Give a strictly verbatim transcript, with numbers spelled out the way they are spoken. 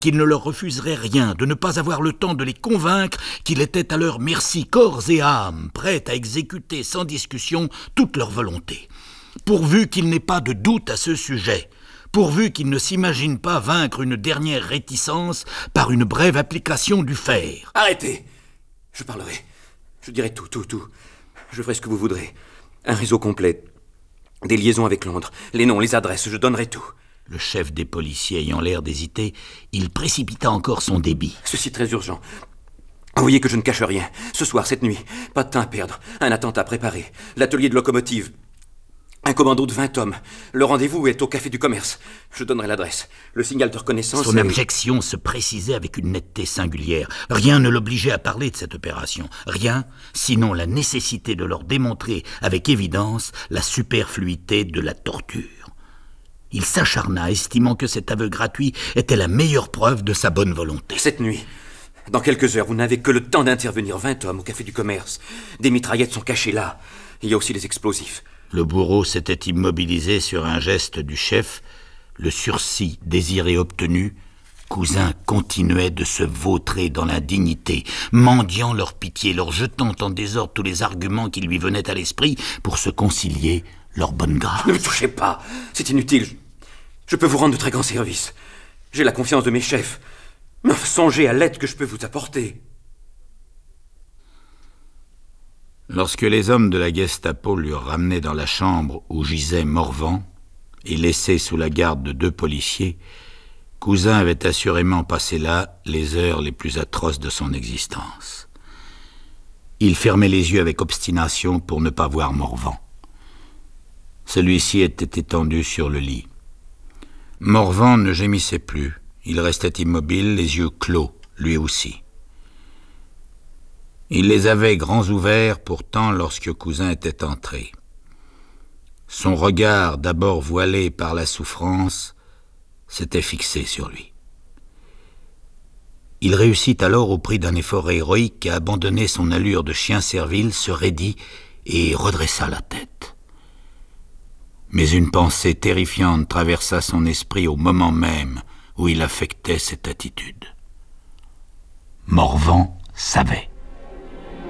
qu'il ne leur refuserait rien, de ne pas avoir le temps de les convaincre qu'il était à leur merci corps et âme, prêt à exécuter sans discussion toute leur volonté. Pourvu qu'il n'ait pas de doute à ce sujet, pourvu qu'il ne s'imagine pas vaincre une dernière réticence par une brève application du fer. Arrêtez! Je parlerai. Je dirai tout, tout, tout. Je ferai ce que vous voudrez. Un réseau complet. Des liaisons avec Londres. Les noms, les adresses, je donnerai tout. Le chef des policiers ayant l'air d'hésiter, il précipita encore son débit. Ceci très urgent. Vous voyez que je ne cache rien. Ce soir, cette nuit, pas de temps à perdre. Un attentat préparé. L'atelier de locomotive. Un commando de vingt hommes. Le rendez-vous est au Café du Commerce. Je donnerai l'adresse. Le signal de reconnaissance... Son est... abjection se précisait avec une netteté singulière. Rien ne l'obligeait à parler de cette opération. Rien, sinon la nécessité de leur démontrer avec évidence la superfluité de la torture. Il s'acharna, estimant que cet aveu gratuit était la meilleure preuve de sa bonne volonté. Cette nuit, dans quelques heures, vous n'avez que le temps d'intervenir. vingt hommes au Café du Commerce. Des mitraillettes sont cachées là. Il y a aussi les explosifs. Le bourreau s'était immobilisé sur un geste du chef. Le sursis désiré obtenu, Cousin continuait de se vautrer dans l'indignité, mendiant leur pitié, leur jetant en désordre tous les arguments qui lui venaient à l'esprit pour se concilier leur bonne grâce. Ne me touchez pas, c'est inutile. Je, je peux vous rendre de très grands services. J'ai la confiance de mes chefs. Mais songez à l'aide que je peux vous apporter. Lorsque les hommes de la Gestapo l'eurent ramené dans la chambre où gisait Morvan et laissé sous la garde de deux policiers, Cousin avait assurément passé là les heures les plus atroces de son existence. Il fermait les yeux avec obstination pour ne pas voir Morvan. Celui-ci était étendu sur le lit. Morvan ne gémissait plus. Il restait immobile, les yeux clos, lui aussi. Il les avait grands ouverts pourtant lorsque Cousin était entré. Son regard, d'abord voilé par la souffrance, s'était fixé sur lui. Il réussit alors au prix d'un effort héroïque à abandonner son allure de chien servile, se raidit et redressa la tête. Mais une pensée terrifiante traversa son esprit au moment même où il affectait cette attitude. Morvan savait.